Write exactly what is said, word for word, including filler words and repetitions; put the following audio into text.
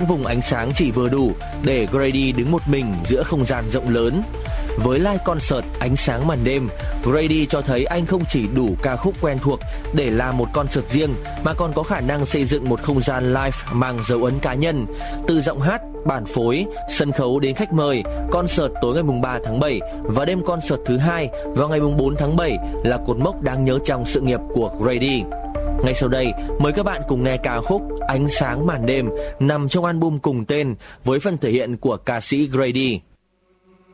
vùng ánh sáng chỉ vừa đủ để Grady đứng một mình giữa không gian rộng lớn. Với live concert Ánh sáng màn đêm, Grady cho thấy anh không chỉ đủ ca khúc quen thuộc để làm một concert riêng mà còn có khả năng xây dựng một không gian live mang dấu ấn cá nhân. Từ giọng hát, bản phối, sân khấu đến khách mời, concert tối ngày ba tháng bảy và đêm concert thứ hai vào ngày bốn tháng bảy là cột mốc đáng nhớ trong sự nghiệp của Grady. Ngay sau đây, mời các bạn cùng nghe ca khúc Ánh sáng màn đêm nằm trong album cùng tên với phần thể hiện của ca sĩ Grady.